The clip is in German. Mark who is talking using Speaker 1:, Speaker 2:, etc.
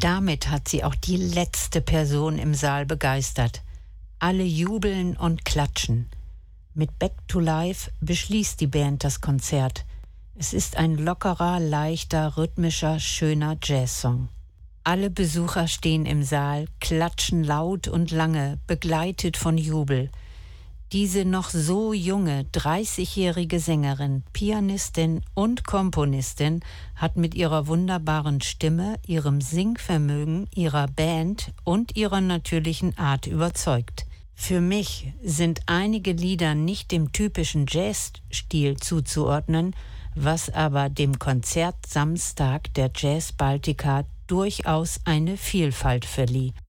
Speaker 1: damit hat sie auch die letzte Person im Saal begeistert. Alle jubeln und klatschen. Mit Back to Life beschließt die Band das Konzert. Es ist ein lockerer, leichter, rhythmischer, schöner Jazzsong. Alle Besucher stehen im Saal, klatschen laut und lange, begleitet von Jubel. Diese noch so junge, 30-jährige Sängerin, Pianistin und Komponistin hat mit ihrer wunderbaren Stimme, ihrem Singvermögen, ihrer Band und ihrer natürlichen Art überzeugt. Für mich sind einige Lieder nicht dem typischen Jazzstil zuzuordnen, was aber dem Konzert Samstag der Jazz Baltica durchaus eine Vielfalt verlieh.